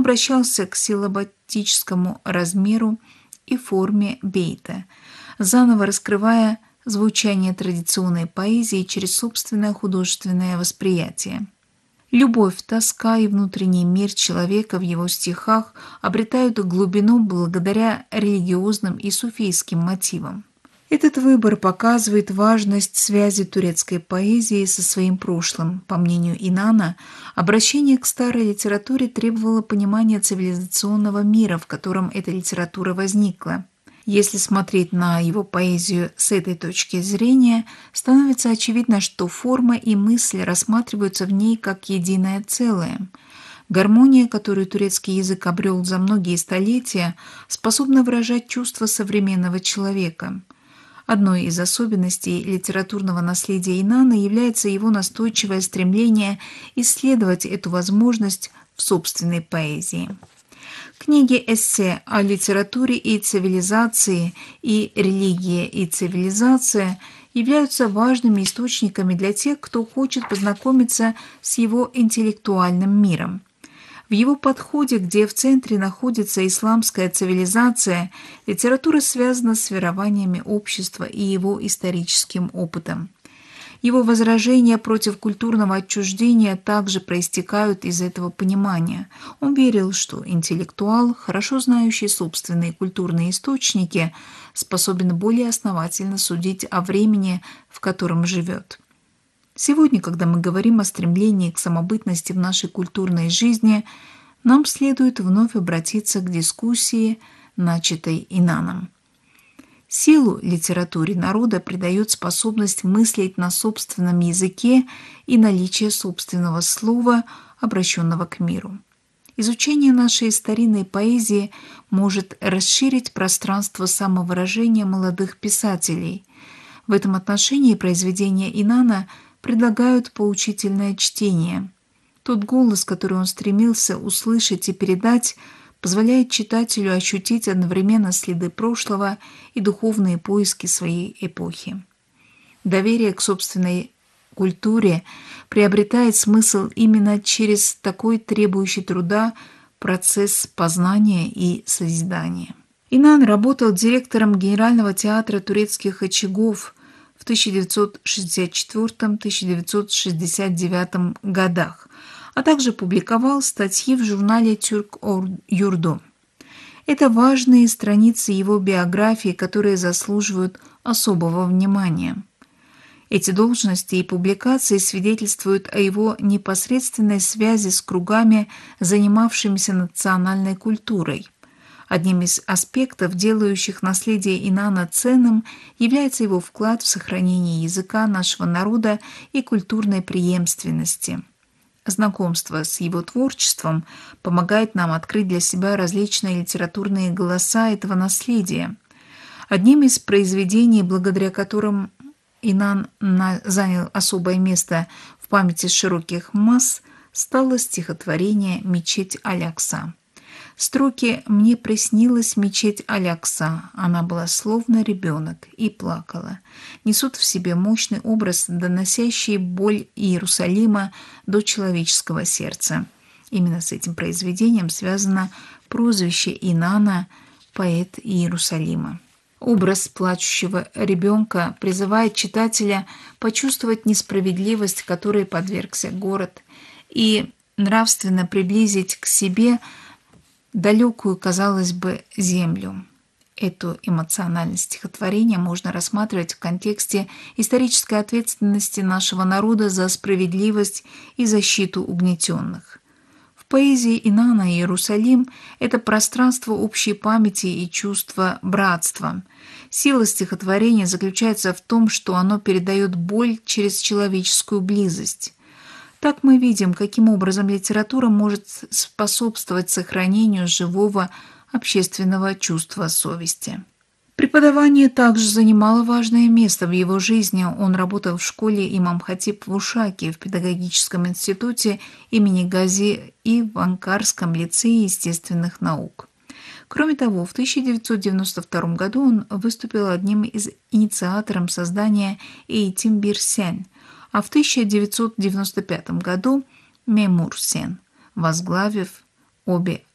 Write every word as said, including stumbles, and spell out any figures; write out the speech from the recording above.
обращался к силлабатическому размеру и форме бейта, заново раскрывая звучание традиционной поэзии через собственное художественное восприятие. Любовь, тоска и внутренний мир человека в его стихах обретают глубину благодаря религиозным и суфийским мотивам. Этот выбор показывает важность связи турецкой поэзии со своим прошлым. По мнению Инана, обращение к старой литературе требовало понимания цивилизационного мира, в котором эта литература возникла. Если смотреть на его поэзию с этой точки зрения, становится очевидно, что форма и мысль рассматриваются в ней как единое целое. Гармония, которую турецкий язык обрел за многие столетия, способна выражать чувства современного человека. Одной из особенностей литературного наследия Инана является его настойчивое стремление исследовать эту возможность в собственной поэзии. Книги-эссе о литературе и цивилизации и «Религия и цивилизация» являются важными источниками для тех, кто хочет познакомиться с его интеллектуальным миром. В его подходе, где в центре находится исламская цивилизация, литература связана с верованиями общества и его историческим опытом. Его возражения против культурного отчуждения также проистекают из этого понимания. Он верил, что интеллектуал, хорошо знающий собственные культурные источники, способен более основательно судить о времени, в котором живет. Сегодня, когда мы говорим о стремлении к самобытности в нашей культурной жизни, нам следует вновь обратиться к дискуссии, начатой Инаном. Силу литературе народа придает способность мыслить на собственном языке и наличие собственного слова, обращенного к миру. Изучение нашей старинной поэзии может расширить пространство самовыражения молодых писателей. В этом отношении произведения Инана предлагают поучительное чтение. Тот голос, который он стремился услышать и передать, позволяет читателю ощутить одновременно следы прошлого и духовные поиски своей эпохи. Доверие к собственной культуре приобретает смысл именно через такой требующий труда процесс познания и созидания. Инан работал директором Генерального театра турецких очагов в тысяча девятьсот шестьдесят четвёртом — тысяча девятьсот шестьдесят девятом годах, а также публиковал статьи в журнале «Türk-Yurdu». Это важные страницы его биографии, которые заслуживают особого внимания. Эти должности и публикации свидетельствуют о его непосредственной связи с кругами, занимавшимися национальной культурой. Одним из аспектов, делающих наследие Инана ценным, является его вклад в сохранение языка нашего народа и культурной преемственности. Знакомство с его творчеством помогает нам открыть для себя различные литературные голоса этого наследия. Одним из произведений, благодаря которым Инан занял особое место в памяти широких масс, стало стихотворение «Мечеть Алякса». Строки «Мне приснилась мечеть Алякса, она была словно ребенок и плакала» несут в себе мощный образ, доносящий боль Иерусалима до человеческого сердца. Именно с этим произведением связано прозвище Инана «Поэт Иерусалима». Образ плачущего ребенка призывает читателя почувствовать несправедливость, которой подвергся город, и нравственно приблизить к себе далекую, казалось бы, землю. Эту эмоциональность стихотворения можно рассматривать в контексте исторической ответственности нашего народа за справедливость и защиту угнетенных. В поэзии Инана Иерусалим – это пространство общей памяти и чувства братства. Сила стихотворения заключается в том, что оно передает боль через человеческую близость. Так мы видим, каким образом литература может способствовать сохранению живого общественного чувства совести. Преподавание также занимало важное место в его жизни. Он работал в школе имам Хатиб в Ушаке, в педагогическом институте имени Гази и в Анкарском лицее естественных наук. Кроме того, в тысяча девятьсот девяносто втором году он выступил одним из инициаторов создания Эйтим Бир Сен, а в тысяча девятьсот девяносто пятом году Мемур Сен, возглавив обе